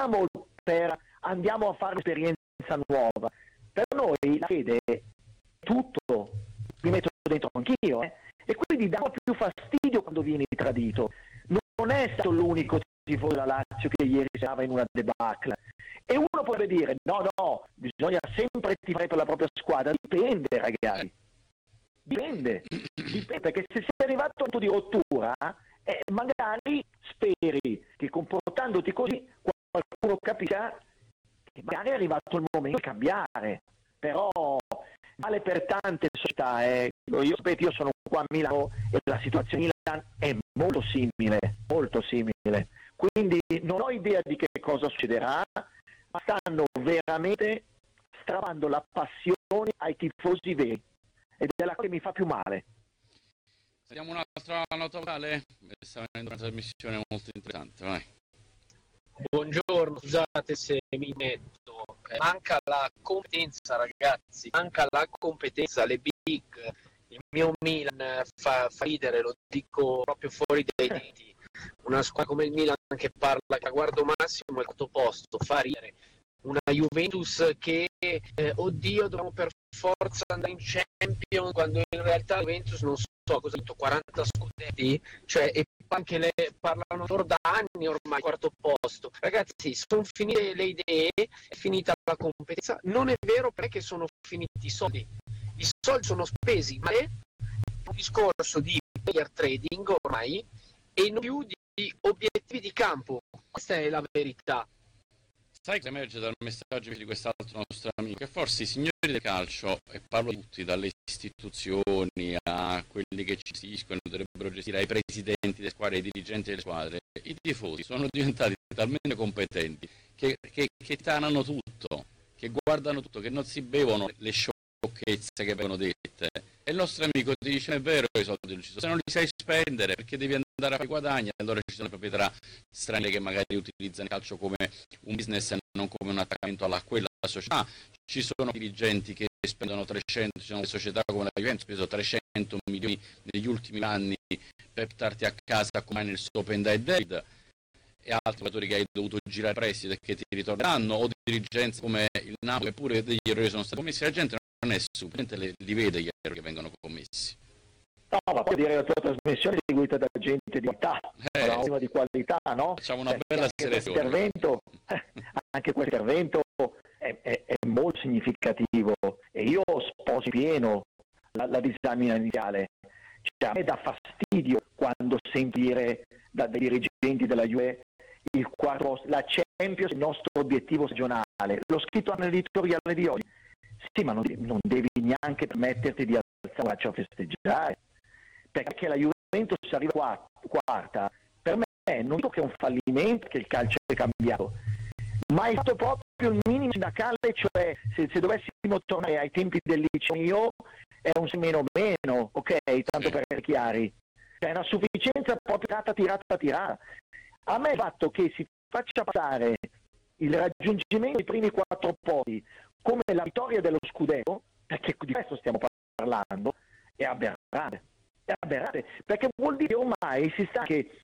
andiamo a fare un'esperienza nuova. Per noi la fede è tutto, mi metto dentro anch'io, e quindi dà più fastidio quando vieni tradito. Non è stato l'unico tifoso della Lazio che ieri stava in una debacle, e uno potrebbe dire no, bisogna sempre tifare per la propria squadra. Dipende, ragazzi, dipende, perché se sei arrivato a un punto di rottura, magari speri che comportandoti così qualcuno capisca che magari è arrivato il momento di cambiare. Però vale per tante società. Io sono qua a Milano e la situazione a Milano è molto simile, quindi non ho idea di che cosa succederà, ma stanno veramente stravando la passione ai tifosi veri, ed è la cosa che mi fa più male. Vediamo un'altra nota vocale. Sta venendo una trasmissione molto interessante, vai. Buongiorno, scusate se mi metto. Manca la competenza, ragazzi, manca la competenza, le big. Il mio Milan fa ridere, lo dico proprio fuori dai denti. Una squadra come il Milan che parla a guardo massimo al quarto posto fa ridere. Una Juventus che oddio, dobbiamo per forza andare in Champions, quando in realtà la Juventus non so cosa ha detto, 40 scudetti, cioè, e anche le parlano loro da anni ormai, quarto posto. Ragazzi, sono finite le idee, è finita la competenza. Non è vero perché sono finiti i soldi sono spesi, ma è un discorso di player trading ormai e non più di obiettivi di campo. Questa è la verità. Sai che emerge dal messaggio di quest'altro nostro amico, che forse i signori del calcio, e parlo tutti, dalle istituzioni a quelli che ci gestiscono, dovrebbero gestire, ai presidenti delle squadre, ai dirigenti delle squadre, i tifosi sono diventati talmente competenti che tanano tutto, che guardano tutto, che non si bevono le sciocchezze che vengono dette. E il nostro amico ti dice: è vero, i soldi non ci sono, se non li sai spendere perché devi andare a fare guadagni. Allora ci sono proprietà straniere che magari utilizzano il calcio come un business e non come un attaccamento a quella società. Ci sono dirigenti che spendono 300, ci sono le società come la Juventus che ha speso 300 milioni negli ultimi anni per portarti a casa come nel suo Open Day David, e altri giocatori che hai dovuto girare prestito e che ti ritorneranno, o dirigenti come il Napoli, eppure degli errori sono stati commessi. La gente non è stupida, li vede gli errori che vengono commessi. No, ma poi dire che la tua trasmissione è seguita da gente di qualità, di qualità, no? Facciamo una bella selezione. Anche questo intervento è molto significativo, e io sposo pieno la disamina iniziale. Cioè, a me dà fastidio quando sento dire dai dirigenti della Juve il quarto, la Champions è il nostro obiettivo stagionale. L'ho scritto nell'editoriale di oggi. Sì, ma non devi neanche permetterti di alzare la braccia a festeggiare, perché la Juventus arriva quarta. Per me non dico che è un fallimento, che il calcio è cambiato, ma hai fatto proprio il minimo sindacale, cioè se dovessimo tornare ai tempi del liceo è un meno, ok, tanto per essere chiari, cioè una sufficienza proprio tirata. A me il fatto che si faccia passare il raggiungimento dei primi 4 posti come la vittoria dello scudetto, perché di questo stiamo parlando, è aberrante, perché vuol dire che ormai si sta anche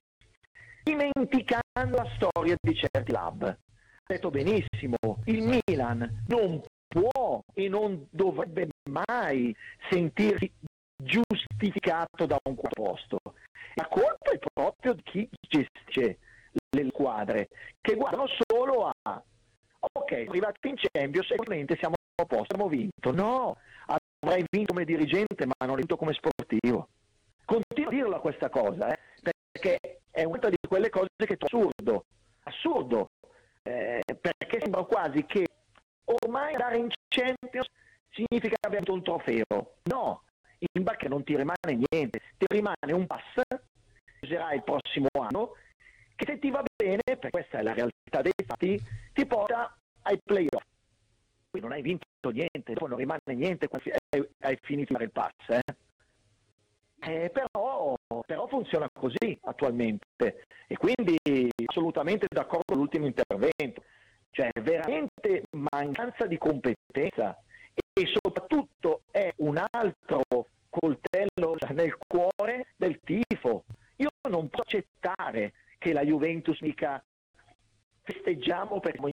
dimenticando la storia di certi club. Ha detto benissimo, il Milan non può e non dovrebbe mai sentirsi giustificato da un quarto posto. La colpa è proprio di chi gestisce le squadre, che guardano solo a ok, arrivati in Champions, sicuramente siamo a posto, abbiamo vinto. No, avrai vinto come dirigente, ma non hai vinto come sportivo. Continuo a dirla questa cosa, perché è una di quelle cose che è assurdo, perché sembra quasi che ormai andare in Champions significa aver vinto un trofeo. No, in barca non ti rimane niente, ti rimane un pass, userai il prossimo anno, che se ti va bene, perché questa è la realtà dei fatti, ti porta ai playoff. Qui non hai vinto niente, dopo non rimane niente, hai finito di fare il pass. Però funziona così attualmente, e quindi assolutamente d'accordo con l'ultimo intervento. Cioè veramente mancanza di competenza, e soprattutto è un altro coltello nel cuore del tifo. Io non posso accettare che la Juventus dica festeggiamo perché siamo